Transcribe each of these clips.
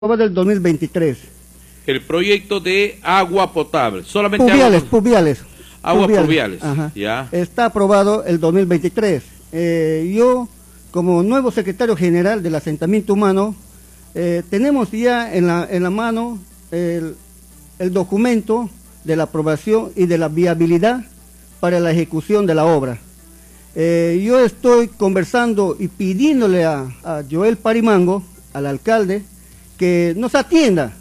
del 2023. El proyecto de agua potable, solamente aguas pluviales. Ajá. Ya. Está aprobado el 2023. Yo, como nuevo secretario general del asentamiento humano, tenemos ya en la mano el documento de la aprobación y de la viabilidad para la ejecución de la obra. Yo estoy conversando y pidiéndole a Joel Parimango, al alcalde, que nos atienda.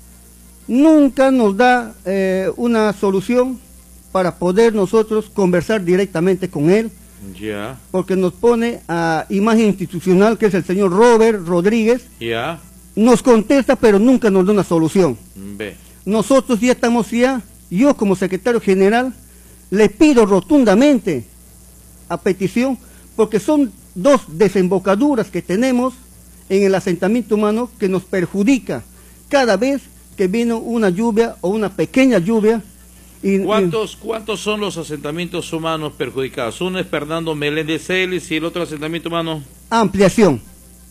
Nunca nos da una solución para poder nosotros conversar directamente con él, Ya. porque nos pone a imagen institucional, que es el señor Robert Rodríguez. Ya. Nos contesta, pero nunca nos da una solución. Ve. Nosotros ya estamos yo como secretario general, le pido rotundamente a petición, porque son dos desembocaduras que tenemos en el asentamiento humano que nos perjudica cada vez que viene una lluvia o una pequeña lluvia. ¿Cuántos son los asentamientos humanos perjudicados? Uno es Fernando Meléndez Celis y el otro asentamiento humano. Ampliación.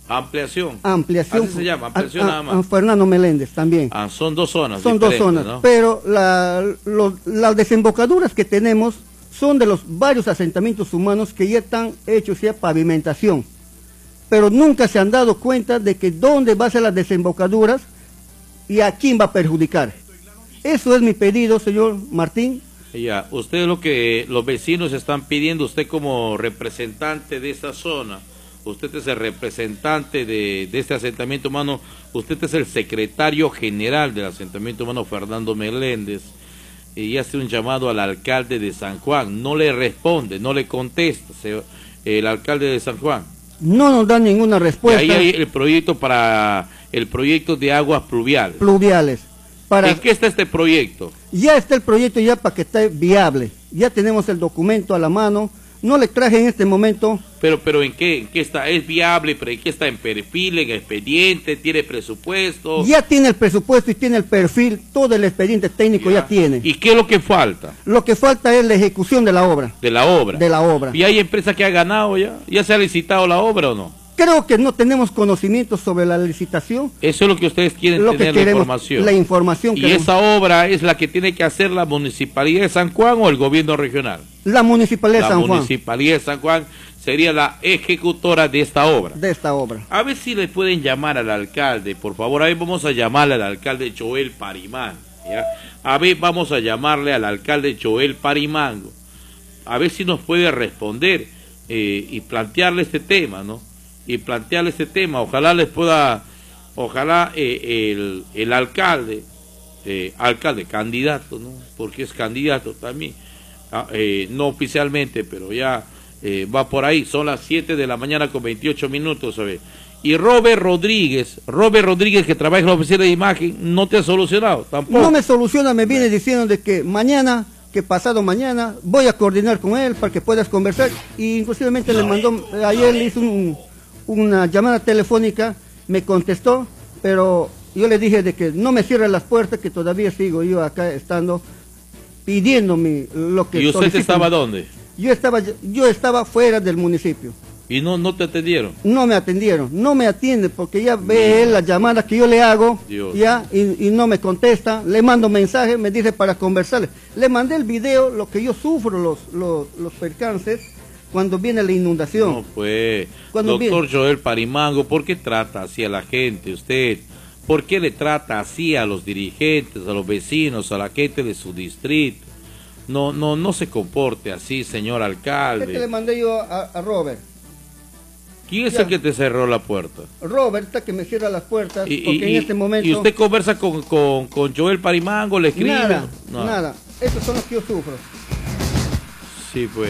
Así se llama, ampliación nada más. Fernando Meléndez también. Son dos zonas. Son dos zonas, ¿no? Pero las desembocaduras que tenemos son de los varios asentamientos humanos que ya están hechos ya pavimentación. Pero nunca se han dado cuenta de que dónde va a ser las desembocaduras y a quién va a perjudicar. Eso es mi pedido, señor Martín. Ya, usted lo que los vecinos están pidiendo, usted como representante de esta zona, usted es el representante de este asentamiento humano, usted es el secretario general del asentamiento humano Fernando Meléndez, y hace un llamado al alcalde de San Juan, no le responde, no le contesta el alcalde de San Juan. No nos da ninguna respuesta. Y ahí hay el proyecto de aguas pluviales. ¿En qué está este proyecto? Ya está el proyecto ya para que esté viable. Ya tenemos el documento a la mano. No le traje en este momento. Pero ¿en qué está? ¿Es viable? ¿Pero en qué está? ¿En perfil, en expediente? ¿Tiene presupuesto? Ya tiene el presupuesto y tiene el perfil. Todo el expediente técnico ya tiene. ¿Y qué es lo que falta? Lo que falta es la ejecución de la obra. ¿De la obra? De la obra. ¿Y hay empresa que ha ganado ya? ¿Ya se ha licitado la obra o no? Creo que no tenemos conocimiento sobre la licitación. Eso es lo que ustedes quieren tener, la información. La información. ¿Y esa obra es la que tiene que hacer la Municipalidad de San Juan o el gobierno regional? La Municipalidad de San Juan. La Municipalidad de San Juan sería la ejecutora de esta obra. A ver si le pueden llamar al alcalde, por favor. A ver, vamos a llamarle al alcalde Joel Parimango, ¿ya? A ver, vamos a llamarle al alcalde Joel Parimango. A ver si nos puede responder y plantearle este tema, ¿no? Ojalá les pueda, el alcalde, candidato, ¿no? Porque es candidato también, no oficialmente, pero ya va por ahí. Son las 7 de la mañana con 28 minutos, ¿sabes? Y Robert Rodríguez, que trabaja en la oficina de imagen, no te ha solucionado tampoco. No me soluciona, me viene diciendo de que pasado mañana voy a coordinar con él para que puedas conversar, y inclusivamente le mandó, ayer le hizo una llamada telefónica, me contestó, pero yo le dije de que no me cierre las puertas, que todavía sigo yo acá estando pidiendo lo que... ¿Y usted estaba dónde? Yo estaba fuera del municipio. ¿Y no te atendieron? No me atendieron, no me atiende, porque ya ve él las llamadas que yo le hago, ya, y no me contesta. Le mando mensaje, me dice para conversarle. Le mandé el video, lo que yo sufro, los percances, cuando viene la inundación. No, pues, doctor Joel Parimango, ¿por qué trata así a la gente usted? ¿Por qué le trata así a los dirigentes, a los vecinos, a la gente de su distrito? No se comporte así, señor alcalde. ¿Qué le mandé yo a Robert? ¿Quién es el que te cerró la puerta? Robert está que me cierra las puertas, porque en este momento... ¿Y usted conversa con Joel Parimango, le escribe? Nada, esos son los que yo sufro. Sí, pues.